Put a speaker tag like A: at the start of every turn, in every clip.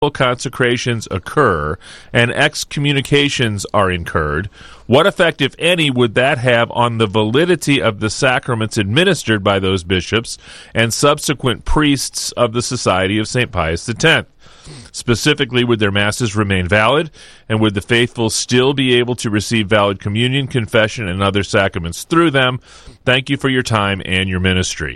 A: consecrations occur and excommunications are incurred, what effect, if any, would that have on the validity of the sacraments administered by those bishops and subsequent priests of the Society of St. Pius X? Specifically, would their masses remain valid, and would the faithful still be able to receive valid communion, confession, and other sacraments through them? Thank you for your time and your ministry.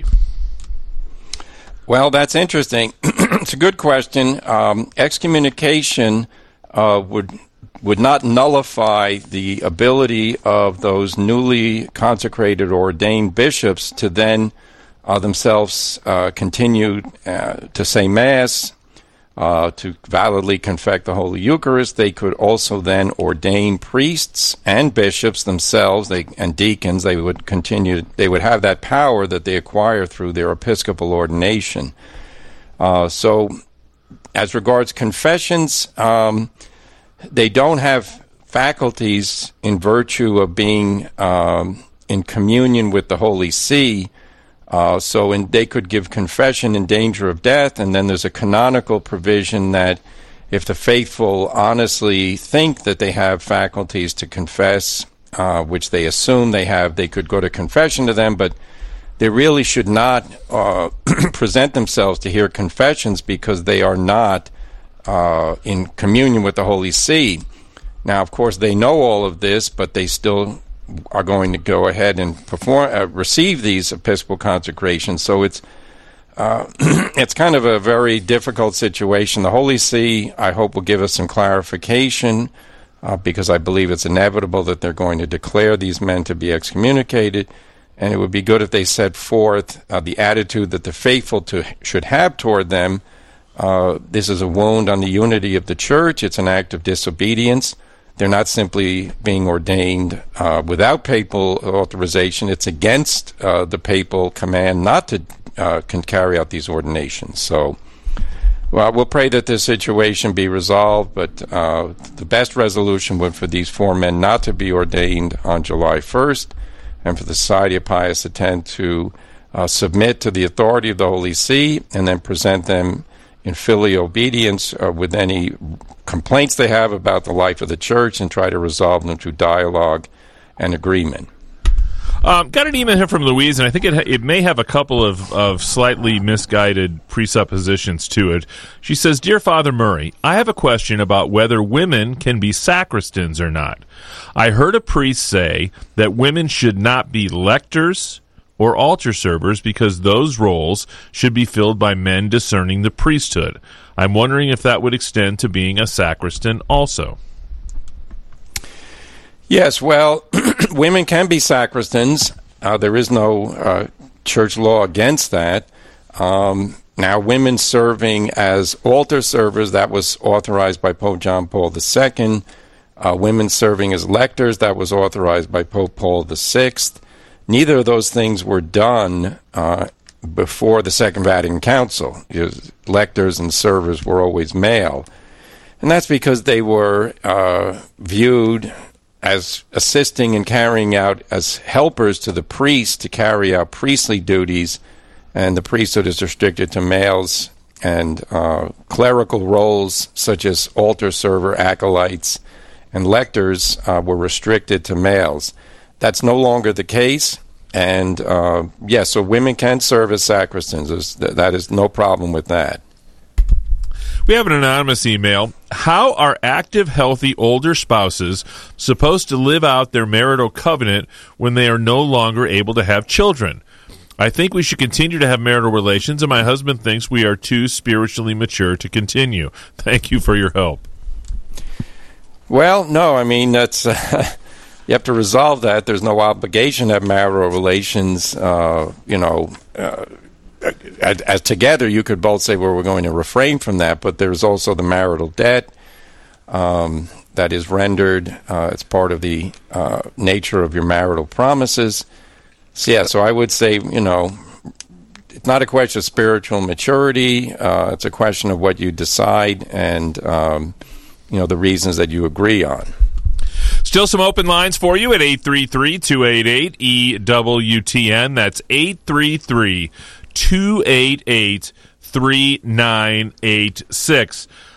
B: Well, that's interesting. It's a good question. Excommunication would not nullify the ability of those newly consecrated or ordained bishops to then themselves continue to say Mass, to validly confect the Holy Eucharist. They could also then ordain priests and bishops themselves, and deacons. They would have that power that they acquire through their episcopal ordination. So as regards confessions, they don't have faculties in virtue of being in communion with the Holy See. They could give confession in danger of death, and then there's a canonical provision that if the faithful honestly think that they have faculties to confess, which they assume they have, they could go to confession to them, but they really should not present themselves to hear confessions because they are not in communion with the Holy See. Now, of course, they know all of this, but they still are going to go ahead and receive these episcopal consecrations. So it's kind of a very difficult situation. The Holy See, I hope, will give us some clarification because I believe it's inevitable that they're going to declare these men to be excommunicated, and it would be good if they set forth the attitude that the faithful should have toward them. This is a wound on the unity of the Church. It's an act of disobedience. They're not simply being ordained without papal authorization. It's against the papal command not to can carry out these ordinations. So, well, we'll pray that this situation be resolved, but the best resolution would for these four men not to be ordained on July 1st, and for the Society of Pius X to submit to the authority of the Holy See and then present them in filial obedience with any complaints they have about the life of the Church and try to resolve them through dialogue and agreement.
A: Got an email here from Louise, and I think it may have a couple of slightly misguided presuppositions to it. She says, "Dear Father Murray, I have a question about whether women can be sacristans or not. I heard a priest say that women should not be lectors or altar servers because those roles should be filled by men discerning the priesthood. I'm wondering if that would extend to being a sacristan also."
B: Yes, well, women can be sacristans. There is no church law against that. Now, women serving as altar servers, that was authorized by Pope John Paul II. Women serving as lectors, that was authorized by Pope Paul VI. Neither of those things were done before the Second Vatican Council. Lectors and servers were always male. And that's because they were viewed as assisting and carrying out as helpers to the priest to carry out priestly duties, and the priesthood is restricted to males, and clerical roles such as altar server, acolytes, and lectors were restricted to males. That's no longer the case, and so women can serve as sacristans. That is no problem with that.
A: We have an anonymous email. How are active, healthy, older spouses supposed to live out their marital covenant when they are no longer able to have children? I think we should continue to have marital relations, and my husband thinks we are too spiritually mature to continue. Thank you for your help.
B: Well, no, I mean, that's... You have to resolve that. There's no obligation to have marital relations, as together you could both say, well, we're going to refrain from that, but there's also the marital debt that is rendered. It's part of the nature of your marital promises. So I would say, it's not a question of spiritual maturity. It's a question of what you decide and, the reasons that you agree on.
A: Still some open lines for you at 833-288-EWTN. That's 833-288-3986.